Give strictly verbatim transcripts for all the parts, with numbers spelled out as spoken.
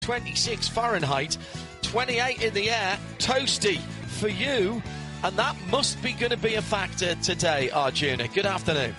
twenty-six Fahrenheit, twenty-eight in the air, toasty for you, and that must be going to be a factor today, Arjuna. Good afternoon.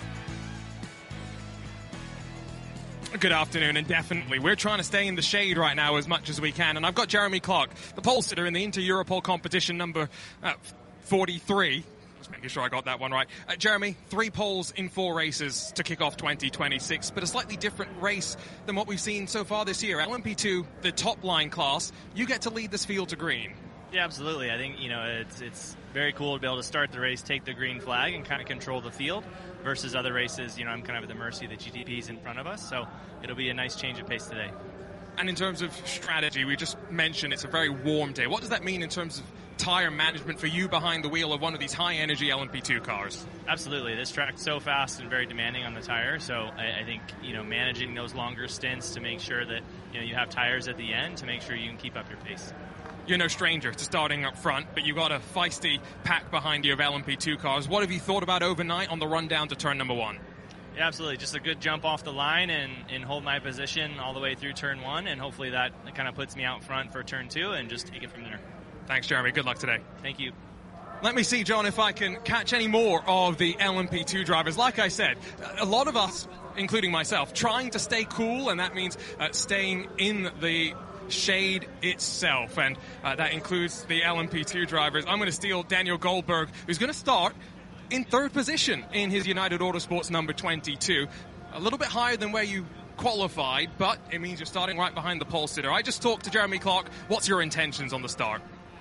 Good afternoon, and definitely we're trying to stay in the shade right now as much as we can, and I've got Jeremy Clark, the pole sitter in the Inter-Europol competition number uh, forty-three. Just making sure I got that one right. Uh, Jeremy, three poles in four races to kick off twenty twenty-six, but a slightly different race than what we've seen so far this year. L M P two, the top line class, you get to lead this field to green. Yeah, absolutely. I think, you know, it's it's very cool to be able to start the race, take the green flag, and kind of control the field versus other races. You know, I'm kind of at the mercy of the G T Ps in front of us, so it'll be a nice change of pace today. And in terms of strategy, we just mentioned it's a very warm day. What does that mean in terms of tire management for you behind the wheel of one of these high-energy L M P two cars? Absolutely. This track's so fast and very demanding on the tire, so I, I think, you know, managing those longer stints to make sure that, you know, you have tires at the end to make sure you can keep up your pace. You're no stranger to starting up front, but you've got a feisty pack behind you of L M P two cars. What have you thought about overnight on the run down to turn number one? Yeah, absolutely. Just a good jump off the line and, and hold my position all the way through turn one, and hopefully that kind of puts me out front for turn two and just take it from there. Thanks, Jeremy. Good luck today. Thank you. Let me see, John, if I can catch any more of the L M P two drivers. Like I said, a lot of us, including myself, trying to stay cool, and that means uh, staying in the shade itself, and uh, that includes the L M P two drivers. I'm going to steal Daniel Goldberg, who's going to start in third position in his United Autosports number twenty-two. A little bit higher than where you qualified, but it means you're starting right behind the pole sitter. I just talked to Jeremy Clark. What's your intentions on the start?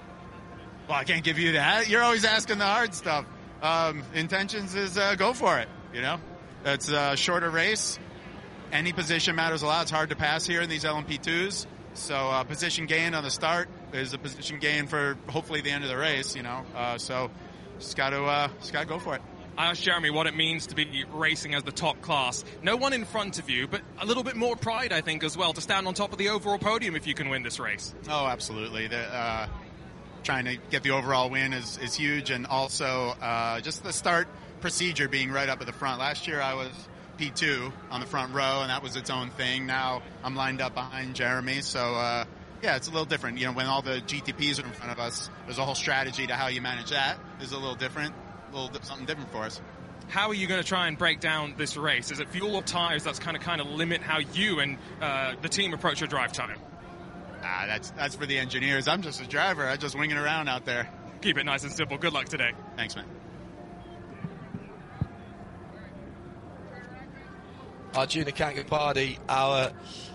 Well, I can't give you that. You're always asking the hard stuff. Um, intentions is uh, go for it, you know? It's a shorter race. Any position matters a lot. It's hard to pass here in these L M P twos. So uh, position gain on the start is a position gain for hopefully the end of the race, you know? Uh, so just got to uh, just got to go for it. I asked Jeremy what it means to be racing as the top class. No one in front of you, but a little bit more pride, I think, as well, to stand on top of the overall podium if you can win this race. Oh, absolutely. The, uh, trying to get the overall win is, is huge, and also uh, just the start procedure being right up at the front. Last year I was P two on the front row, and that was its own thing. Now I'm lined up behind Jeremy, so uh, yeah, it's a little different. You know, when all the G T Ps are in front of us, there's a whole strategy to how you manage that. Is a little different. A little something different for us. How are you going to try and break down this race? Is it fuel or tires that's kind of kind of limit how you and uh, the team approach your drive time? Ah, that's that's for the engineers. I'm just a driver. I'm just winging around out there. Keep it nice and simple. Good luck today. Thanks, man. Arjuna Kangapardi, our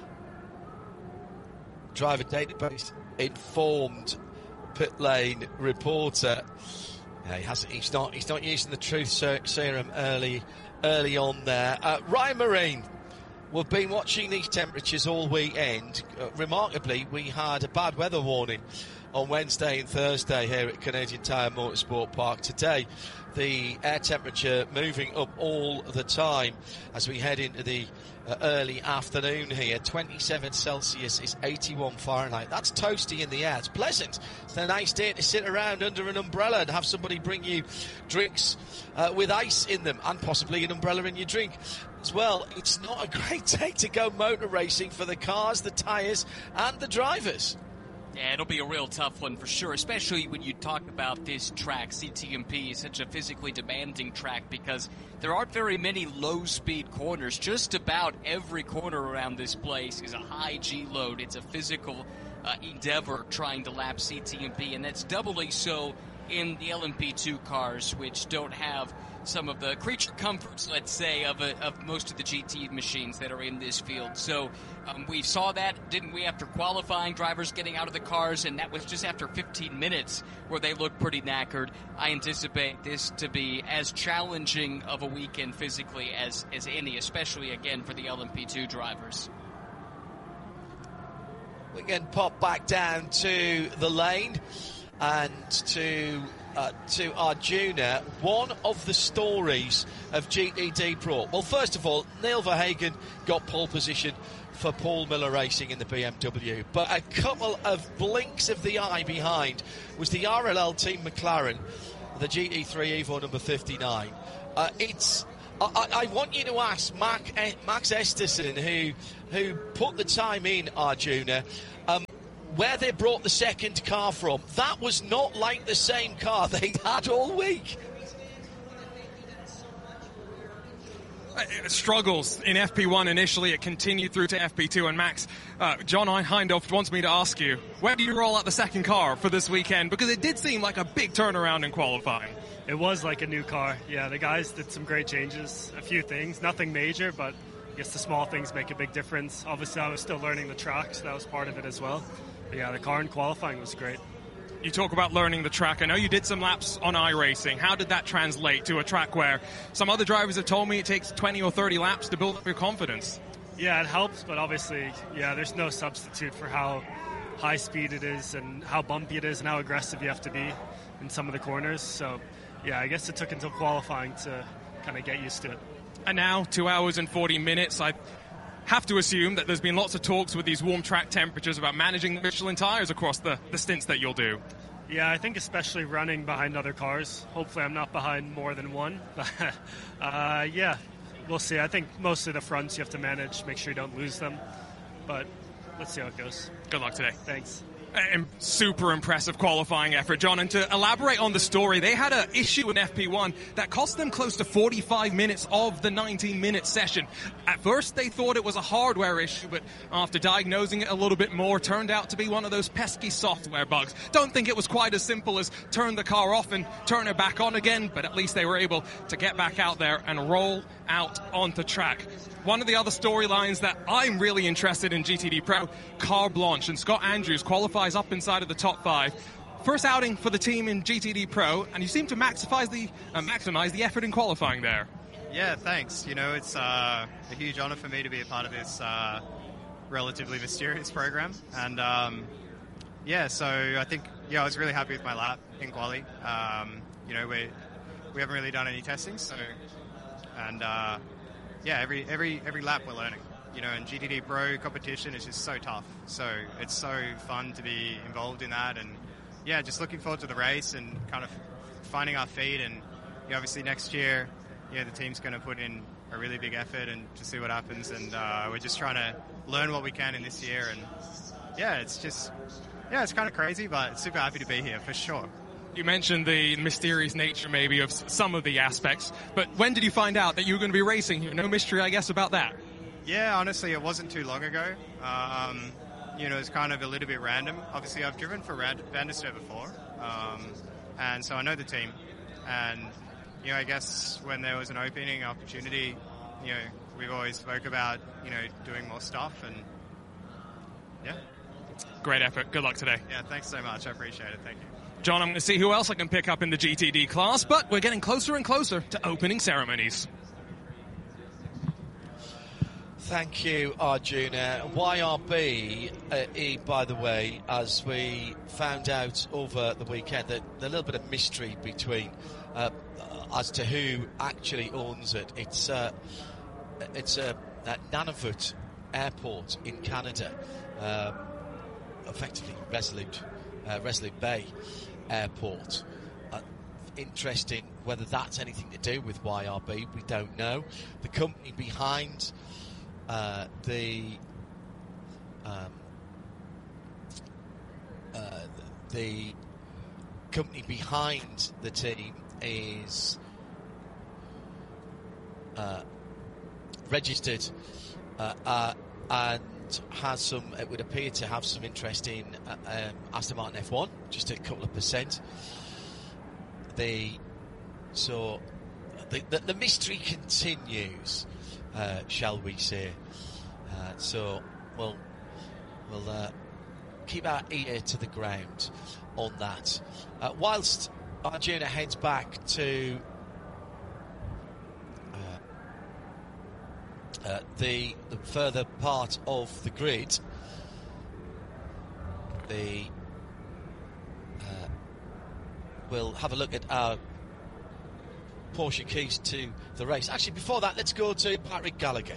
driver database informed pit lane reporter. Yeah, he hasn't. He's not. He's not using the truth serum early, early on there. Uh, Ryan Marine, we've been watching these temperatures all weekend. Uh, remarkably, we had a bad weather warning on Wednesday and Thursday here at Canadian Tire Motorsport Park. Today, the air temperature moving up all the time as we head into the uh, early afternoon here. twenty-seven Celsius is eighty-one Fahrenheit. That's toasty in the air. It's pleasant. It's a nice day to sit around under an umbrella and have somebody bring you drinks uh, with ice in them, and possibly an umbrella in your drink as well. It's not a great day to go motor racing for the cars, the tyres and the drivers. Yeah, it'll be a real tough one for sure, especially when you talk about this track. C T M P is such a physically demanding track because there aren't very many low-speed corners. Just about every corner around this place is a high G-load. It's a physical uh, endeavor trying to lap C T M P, and that's doubly so in the L M P two cars, which don't have some of the creature comforts, let's say, of, a, of most of the G T machines that are in this field. So um, we saw that, didn't we, after qualifying, drivers getting out of the cars, and that was just after fifteen minutes where they looked pretty knackered. I anticipate this to be as challenging of a weekend physically as, as any, especially, again, for the L M P two drivers. We can pop back down to the lane and to uh, to Arjuna. One of the stories of G T D Pro. Well, first of all, Neil Verhagen got pole position for Paul Miller Racing in the B M W, but a couple of blinks of the eye behind was the R L L Team McLaren, the G T three Evo number fifty-nine. Uh, it's I, I want you to ask Mark, Max Esterson, who who put the time in, Arjuna, um, where they brought the second car from. That was not like the same car they'd had all week. Struggles in F P one initially, it continued through to F P two, and Max, uh, John Hindhaugh wants me to ask you, where do you roll out the second car for this weekend? Because it did seem like a big turnaround in qualifying. It was like a new car. Yeah, the guys did some great changes, a few things, nothing major, but I guess the small things make a big difference. Obviously, I was still learning the track, so that was part of it as well. But yeah, the car in qualifying was great. You talk about learning the track. I know you did some laps on iRacing. How did that translate to a track where some other drivers have told me it takes twenty or thirty laps to build up your confidence? Yeah, it helps, but obviously, yeah, there's no substitute for how high speed it is and how bumpy it is and how aggressive you have to be in some of the corners. So, yeah, I guess it took until qualifying to kind of get used to it. And now, two hours and forty minutes. I have to assume that there's been lots of talks with these warm track temperatures about managing the Michelin tires across the, the stints that you'll do. Yeah, I think especially running behind other cars. Hopefully I'm not behind more than one. But uh, yeah, we'll see. I think mostly the fronts you have to manage, make sure you don't lose them. But let's see how it goes. Good luck today. Thanks. A super impressive qualifying effort, John. And to elaborate on the story, they had an issue in F P one that cost them close to forty-five minutes of the nineteen-minute session. At first, they thought it was a hardware issue, but after diagnosing it a little bit more, turned out to be one of those pesky software bugs. Don't think it was quite as simple as turn the car off and turn it back on again, but at least they were able to get back out there and roll out onto track. One of the other storylines that I'm really interested in G T D Pro, Car Blanche, and Scott Andrews qualifies up inside of the top five. First outing for the team in G T D Pro, and you seem to maximize the uh, maximize the effort in qualifying there. Yeah, thanks. You know, it's uh, a huge honor for me to be a part of this uh, relatively mysterious program, and um, yeah, so I think yeah, I was really happy with my lap in quali. Um, you know, we we haven't really done any testing, so and uh, yeah, every every every lap we're learning. You know, and G T D Pro competition is just so tough. So it's so fun to be involved in that. And, yeah, just looking forward to the race and kind of finding our feet. And you know, obviously next year, yeah, the team's going to put in a really big effort and to see what happens. And uh, we're just trying to learn what we can in this year. And, yeah, it's just, yeah, it's kind of crazy, but super happy to be here for sure. You mentioned the mysterious nature maybe of some of the aspects. But when did you find out that you were going to be racing here? No mystery, I guess, about that. Yeah, honestly, it wasn't too long ago. Um, you know, it's kind of a little bit random. Obviously, I've driven for Rand- Van der Steur before, um, and so I know the team. And, you know, I guess when there was an opening opportunity, you know, we've always spoke about, you know, doing more stuff, and, yeah. Great effort. Good luck today. Yeah, thanks so much. I appreciate it. Thank you. John, I'm going to see who else I can pick up in the G T D class, but we're getting closer and closer to opening ceremonies. Thank you, Arjuna. Y R B, uh, e, by the way, as we found out over the weekend, that a little bit of mystery between uh, as to who actually owns it. It's uh, it's a uh, Nunavut Airport in Canada, um, effectively Resolute uh, Resolute Bay Airport. Uh, interesting whether that's anything to do with Y R B. We don't know. The company behind Uh, the um, uh, the company behind the team is uh, registered uh, uh, and has some, it would appear to have some interest in uh, um, Aston Martin F one, just a couple of percent. The so the, the, the mystery continues. Uh, shall we say? Uh, so we'll we'll uh, keep our ear to the ground on that. Uh, whilst Arjuna heads back to uh, uh, the the further part of the grid, the uh, we'll have a look at our Porsche keys to the race. Actually, before that, let's go to Patrick Gallagher.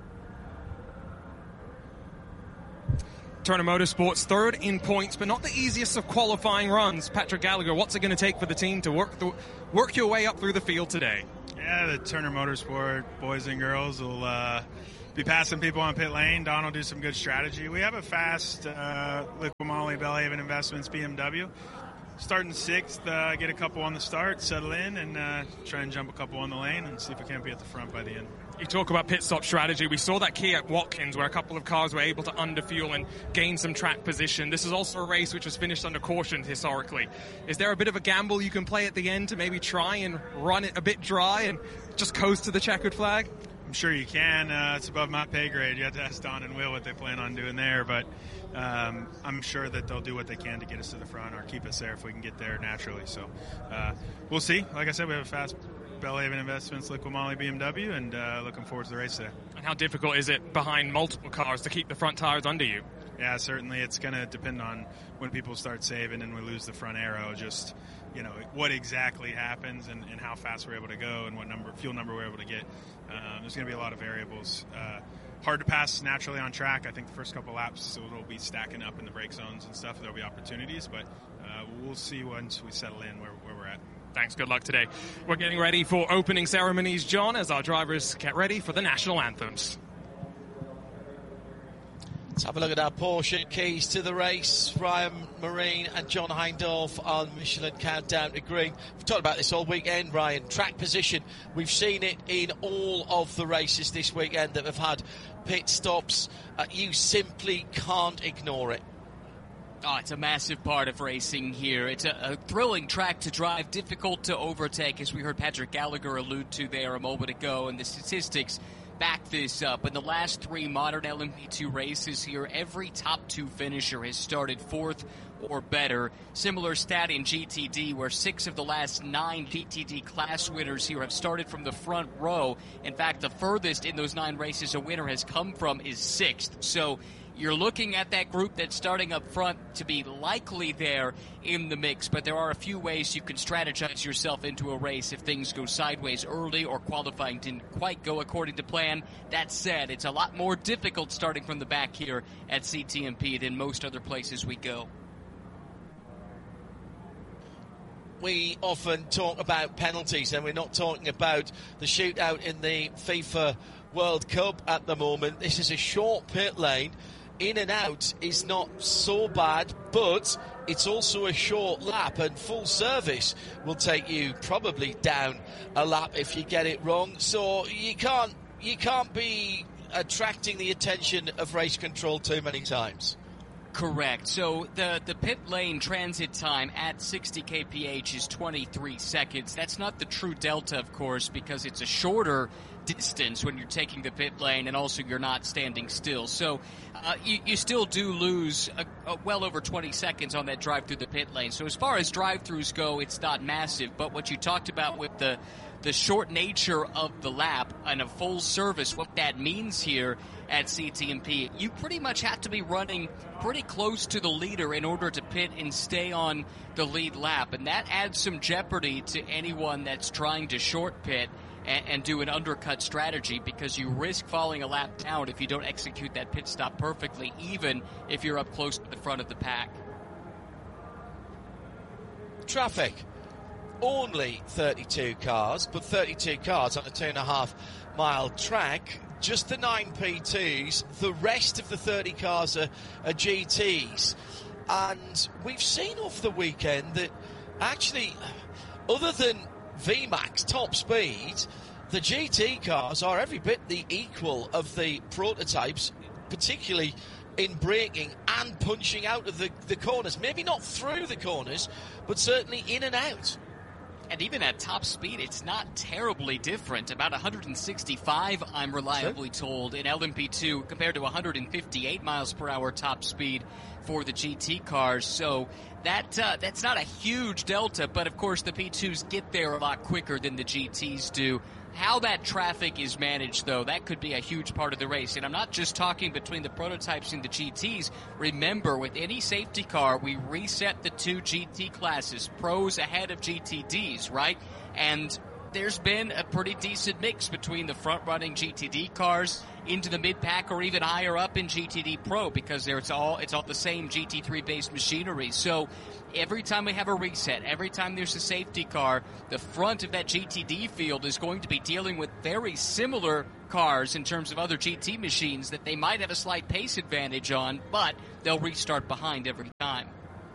Turner Motorsports third in points, but not the easiest of qualifying runs. Patrick Gallagher, what's it going to take for the team to work th- work your way up through the field today? Yeah, Yeah, the Turner Motorsport boys and girls will uh, be passing people on pit lane. Don will do some good strategy. We have a fast uh, Liqui Moly Belhaven Investments B M W. Starting sixth, uh, get a couple on the start, settle in, and uh, try and jump a couple on the lane and see if we can't be at the front by the end. You talk about pit stop strategy. We saw that key at Watkins where a couple of cars were able to underfuel and gain some track position. This is also a race which was finished under caution historically. Is there a bit of a gamble you can play at the end to maybe try and run it a bit dry and just coast to the checkered flag? I'm sure you can. Uh, it's above my pay grade. You have to ask Don and Will what they plan on doing there, but um, I'm sure that they'll do what they can to get us to the front or keep us there if we can get there naturally. So uh, we'll see. Like I said, we have a fast Belhaven Investments Liqui Moly B M W, and uh, looking forward to the race today. And how difficult is it behind multiple cars to keep the front tires under you? Yeah, certainly. It's going to depend on when people start saving and we lose the front aero, just, you know, what exactly happens and, and how fast we're able to go and what number fuel number we're able to get. Um, there's going to be a lot of variables. Uh, hard to pass naturally on track. I think the first couple laps so it'll be stacking up in the brake zones and stuff. There'll be opportunities, but uh, we'll see once we settle in where, where we're at. Thanks. Good luck today. We're getting ready for opening ceremonies, John, as our drivers get ready for the national anthems. Let's have a look at our Porsche keys to the race. Ryan Marine and John Hindhaugh on Michelin Countdown to Green. We've talked about this all weekend, Ryan. Track position. We've seen it in all of the races this weekend that have had pit stops. Uh, you simply can't ignore it. Oh, it's a massive part of racing here. It's a, a thrilling track to drive, difficult to overtake, as we heard Patrick Gallagher allude to there a moment ago, and the statistics back this up. In the last three modern L M P two races here, every top two finisher has started fourth or better. Similar stat in G T D, where six of the last nine G T D class winners here have started from the front row. In fact, the furthest in those nine races a winner has come from is sixth. So you're looking at that group that's starting up front to be likely there in the mix, but there are a few ways you can strategize yourself into a race if things go sideways early or qualifying didn't quite go according to plan. That said, it's a lot more difficult starting from the back here at C T M P than most other places we go. We often talk about penalties, and we're not talking about the shootout in the FIFA World Cup at the moment. This is a short pit lane. In and out is not so bad, but it's also a short lap, and full service will take you probably down a lap if you get it wrong. So you can't you can't be attracting the attention of race control too many times. Correct. So the, the pit lane transit time at sixty K P H is twenty-three seconds. That's not the true delta, of course, because it's a shorter distance when you're taking the pit lane, and also you're not standing still. So uh, you, you still do lose a, a well over twenty seconds on that drive through the pit lane. So as far as drive-throughs go, it's not massive. But what you talked about with the the short nature of the lap and a full service, what that means here at C T M P, you pretty much have to be running pretty close to the leader in order to pit and stay on the lead lap. And that adds some jeopardy to anyone that's trying to short pit and, and do an undercut strategy, because you risk falling a lap down if you don't execute that pit stop perfectly, even if you're up close to the front of the pack. Traffic. Only thirty-two cars, but thirty-two cars on a two and a half mile track. Just the nine P twos. The rest of the thirty cars are, are G Ts. And we've seen off the weekend that actually, other than V MAX top speed, the G T cars are every bit the equal of the prototypes, particularly in braking and punching out of the, the corners. Maybe not through the corners, but certainly in and out. And even at top speed, it's not terribly different. About one sixty-five, I'm reliably sure. told, in L M P two compared to one fifty-eight miles per hour top speed for the G T cars. So that uh, that's not a huge delta, but of course the P twos get there a lot quicker than the G Ts do. How that traffic is managed, though, that could be a huge part of the race. And I'm not just talking between the prototypes and the G Ts. Remember, with any safety car, we reset the two G T classes, pros ahead of G T Ds, right? And there's been a pretty decent mix between the front-running G T D cars into the mid-pack or even higher up in G T D Pro, because it's all it's all the same G T three-based machinery. So every time we have a reset, every time there's a safety car, the front of that G T D field is going to be dealing with very similar cars in terms of other G T machines that they might have a slight pace advantage on, but they'll restart behind every time.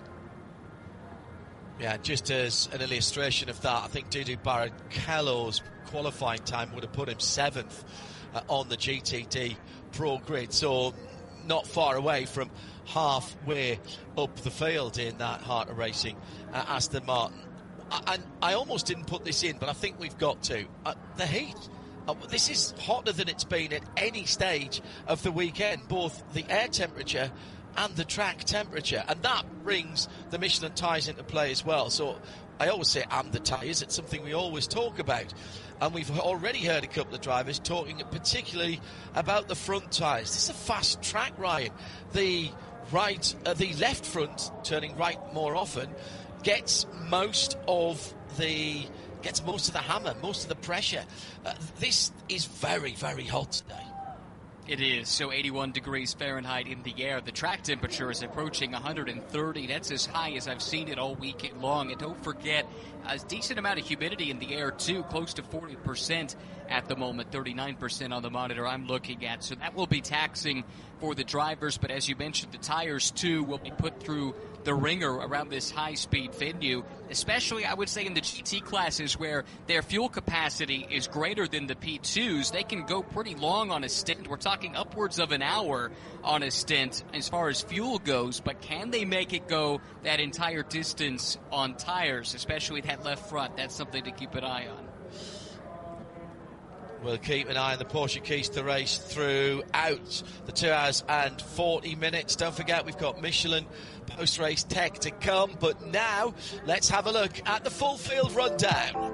Yeah, just as an illustration of that, I think Dudu Barrichello's qualifying time would have put him seventh uh, on the G T D Pro grid, so not far away from halfway up the field in that Heart of Racing uh, Aston Martin. And I almost didn't put this in, but I think we've got to. Uh, the heat. Uh, this is hotter than it's been at any stage of the weekend, both the air temperature and the track temperature, and that brings the Michelin tyres into play as well. So I always say and the tyres, it's something we always talk about, and we've already heard a couple of drivers talking particularly about the front tyres. This is a fast track, Ryan. The right, uh, the left front turning right more often gets most of the gets most of the hammer, most of the pressure. Uh, this is very, very hot today. It is. So eighty-one degrees Fahrenheit in the air. The track temperature is approaching one hundred thirty. That's as high as I've seen it all weekend long. And don't forget, a decent amount of humidity in the air, too, close to forty percent at the moment, thirty-nine percent on the monitor I'm looking at. So that will be taxing for the drivers. But as you mentioned, the tires, too, will be put through the ringer around this high-speed venue, especially, I would say, in the G T classes where their fuel capacity is greater than the P twos. They can go pretty long on a stint. We're talking upwards of an hour on a stint as far as fuel goes, but can they make it go that entire distance on tires, especially that left front? That's something to keep an eye on. We'll keep an eye on the Porsche keys to race throughout the two hours and forty minutes. Don't forget, we've got Michelin post-race tech to come. But now, let's have a look at the full field rundown.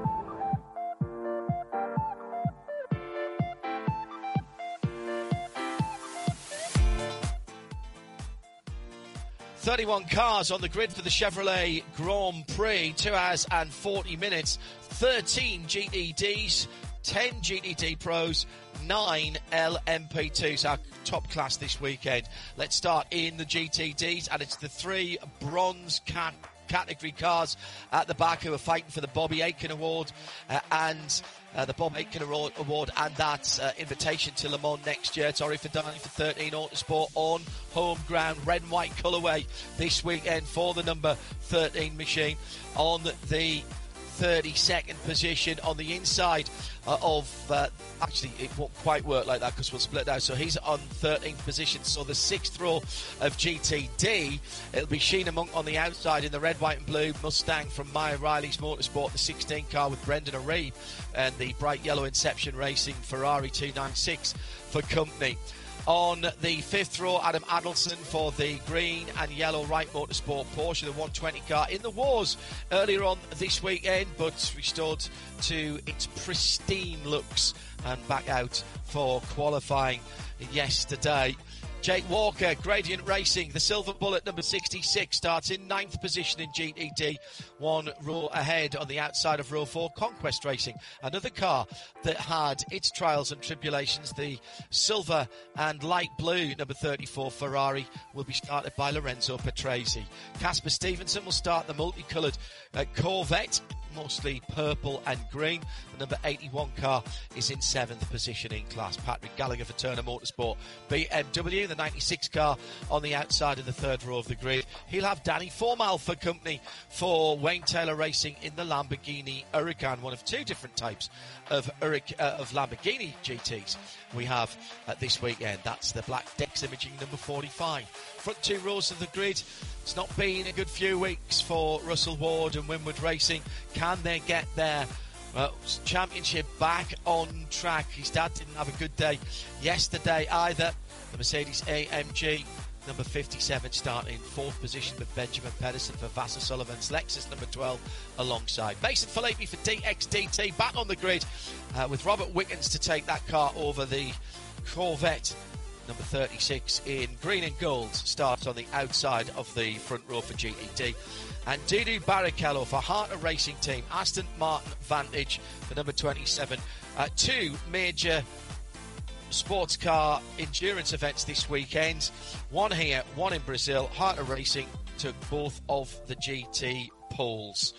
thirty-one cars on the grid for the Chevrolet Grand Prix. two hours and forty minutes. thirteen G T Ds. ten G T D Pros, nine L M P twos, our top class this weekend. Let's start in the G T Ds, and it's the three bronze cat category cars at the back who are fighting for the Bobby Aitken Award uh, and uh, the Bob Aitken Award and that uh, invitation to Le Mans next year. Sorry for dying for thirteen Autosport on home ground, red and white colourway this weekend for the number thirteen machine. On the thirty-second position on the inside uh, of uh, actually it won't quite work like that because we'll split now, so he's on thirteenth position. So the sixth row of G T D, it'll be Sheena Monk on the outside in the red, white and blue Mustang from Maya Riley's Motorsport, the sixteen car with Brendan O'Reilly, and the bright yellow Inception Racing Ferrari two ninety-six for company. On the fifth row, Adam Adelson for the green and yellow Wright Motorsport Porsche, the one twenty car in the wars earlier on this weekend, but restored to its pristine looks and back out for qualifying yesterday. Jake Walker, Gradient Racing, the Silver Bullet number sixty-six, starts in ninth position in G T D, one row ahead on the outside of row four. Conquest Racing, another car that had its trials and tribulations. The silver and light blue number thirty-four Ferrari will be started by Lorenzo Patrese. Casper Stevenson will start the multicoloured uh, Corvette, mostly purple and green. The number eighty-one car is in seventh position in class. Patrick Gallagher for Turner Motorsport. B M W, the ninety-six car on the outside of the third row of the grid. He'll have Danny Formal for company for Wayne Taylor Racing in the Lamborghini Huracan, one of two different types of, Hurac- uh, of Lamborghini G Ts we have uh, this weekend. That's the Black Dex Imaging number forty-five. Front two rows of the grid. It's not been a good few weeks for Russell Ward and Winward Racing. Can they get their uh, championship back on track? His dad didn't have a good day yesterday either. The Mercedes A M G number fifty-seven starting in fourth position with Benjamin Pedersen for Vassar Sullivan's Lexus number twelve alongside. Mason Filippi for D X D T back on the grid uh, with Robert Wickens to take that car over the Corvette number thirty-six in green and gold, starts on the outside of the front row for G T D. And Dudu Barrichello for Harter Racing Team, Aston Martin Vantage for number twenty-seven. Uh, two major sports car endurance events this weekend. One here, one in Brazil. Harter Racing took both of the G T poles.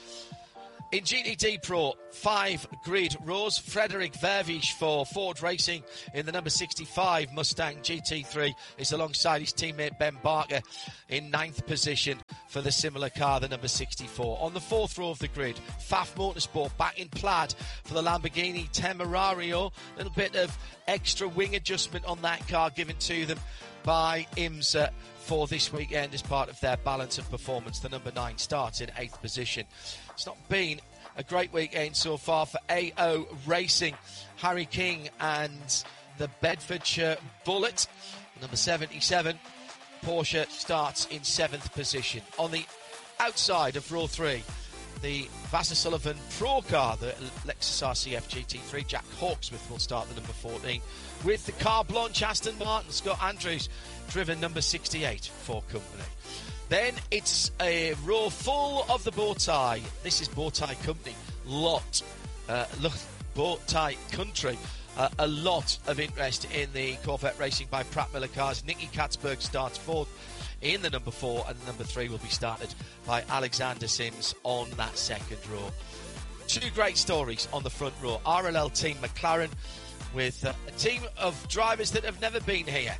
In G T D Pro, five grid rows. Frederick Vervisch for Ford Racing in the number sixty-five Mustang G T three is alongside his teammate Ben Barker in ninth position for the similar car, the number sixty-four. On the fourth row of the grid, F A F Motorsport back in plaid for the Lamborghini Temerario. A little bit of extra wing adjustment on that car given to them by IMSA for this weekend as part of their balance of performance. The number nine starts in eighth position. It's not been a great weekend so far for A O Racing. Harry King and the Bedfordshire Bullet, number seventy-seven. Porsche starts in seventh position. On the outside of row three, the Vassar Sullivan Pro car, the Lexus R C F G T three. Jack Hawksworth will start the number fourteen. With the car blanche Aston Martin, Scott Andrews, driven number sixty-eight for company. Then it's a row full of the Bowtie. This is Bowtie Company. Lot. Uh, look, Bowtie Country. Uh, a lot of interest in the Corvette Racing by Pratt Miller cars. Nicky Katzberg starts fourth in the number four, and the number three will be started by Alexander Sims on that second row. Two great stories on the front row. R L L Team McLaren with uh, a team of drivers that have never been here.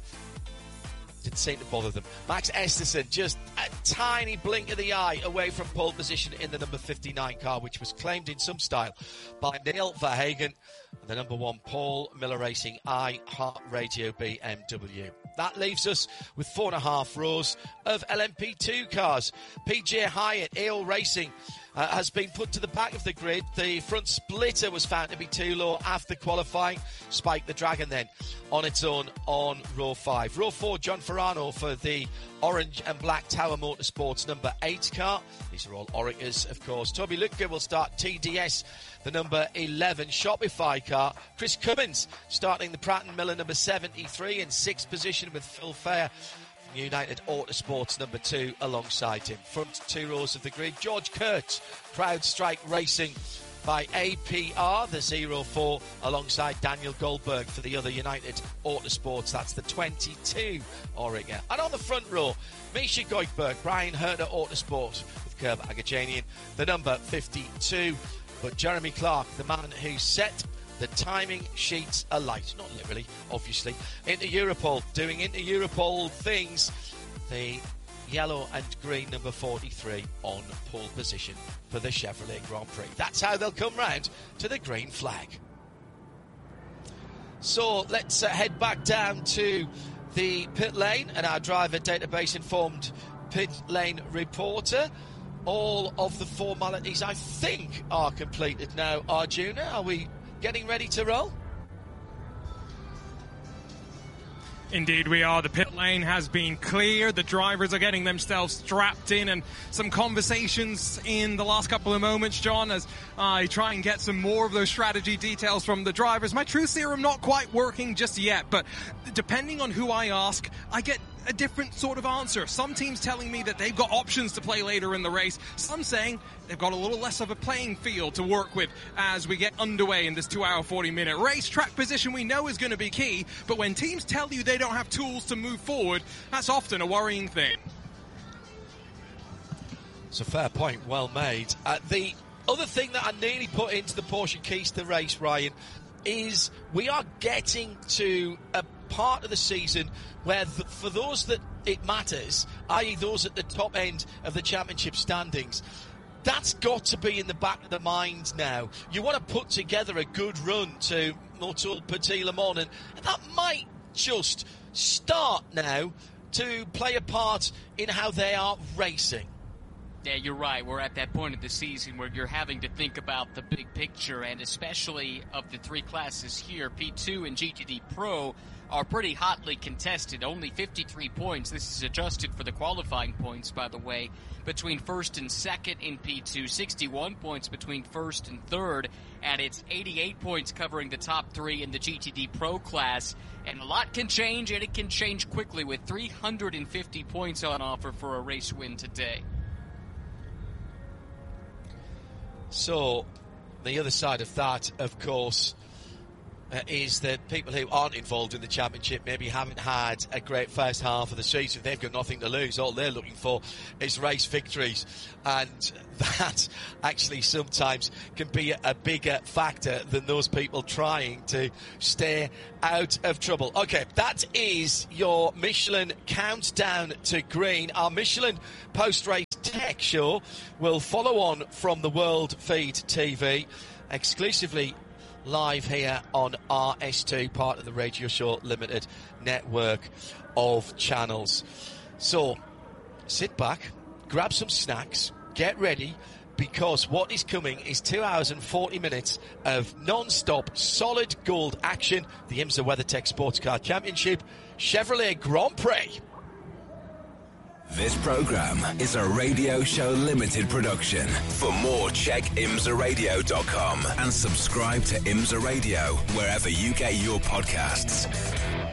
Didn't seem to bother them. Max Esterson, just a tiny blink of the eye away from pole position in the number fifty-nine car, which was claimed in some style by Neil Verhagen. And the number one, Paul Miller Racing iHeart Radio B M W. That leaves us with four and a half rows of L M P two cars. P J Hyatt, A O Racing, uh, has been put to the back of the grid. The front splitter was found to be too low after qualifying. Spike the Dragon then on its own on row five. Row four, John Ferrano for the orange and black Tower Motorsports number eight car. These are all Orekas, of course. Toby Lutke will start T D S, the number eleven Shopify car. Chris Cummins starting the Pratt and Miller number seventy-three in sixth position with Phil Fair from United Autosports number two alongside him. Front two rows of the grid, George Kurtz, CrowdStrike Racing by A P R, the zero four, alongside Daniel Goldberg for the other United Autosports. That's the twenty-two Oregon. And on the front row, Misha Goikberg, Brian Herter Autosport with Kerb Agajanian, the number fifty-two. But Jeremy Clark, the man who set the timing sheets alight, not literally, obviously, into Europol, doing into Europol things. The yellow and green number forty-three on pole position for the Chevrolet Grand Prix. That's how they'll come round to the green flag. So let's uh, head back down to the pit lane, and our driver database informed pit lane reporter. All of the formalities, I think, are completed now. Arjuna, are we getting ready to roll? Indeed we are. The pit lane has been cleared. The drivers are getting themselves strapped in, and some conversations in the last couple of moments, John, as I try and get some more of those strategy details from the drivers. My truth serum not quite working just yet, but depending on who I ask, I get a different sort of answer. Some teams telling me that they've got options to play later in the race. Some saying they've got a little less of a playing field to work with as we get underway in this two hour, forty minute race. Track position we know is going to be key, but when teams tell you they don't have tools to move forward, that's often a worrying thing. It's a fair point, well made. Uh, the other thing that I nearly put into the Porsche Keys to Race, Ryan, is we are getting to a part of the season where the, for those that it matters, that is those at the top end of the championship standings, that's got to be in the back of the mind now. You want to put together a good run to Motul Petit Le Mans, and that might just start now to play a part in how they are racing. Yeah, you're right. We're at that point of the season where you're having to think about the big picture, and especially of the three classes here, P two and G T D Pro are pretty hotly contested. Only fifty-three points. This is adjusted for the qualifying points, by the way, between first and second in P two. sixty-one points between first and third, and it's eighty-eight points covering the top three in the G T D Pro class. And a lot can change, and it can change quickly with three hundred fifty points on offer for a race win today. So, the other side of that, of course, uh, is that people who aren't involved in the championship maybe haven't had a great first half of the season. They've got nothing to lose. All they're looking for is race victories. And that actually sometimes can be a bigger factor than those people trying to stay out of trouble. Okay, that is your Michelin countdown to green. Our Michelin post-race tech show will follow on from the World Feed T V, exclusively live here on R S two, part of the Radio Show Limited network of channels. So, sit back, grab some snacks, get ready, because what is coming is two hours and forty minutes of non-stop solid gold action. The IMSA WeatherTech Sports Car Championship Chevrolet Grand Prix. This program is a Radio Show Limited production. For more, check imsa radio dot com and subscribe to IMSA Radio wherever you get your podcasts.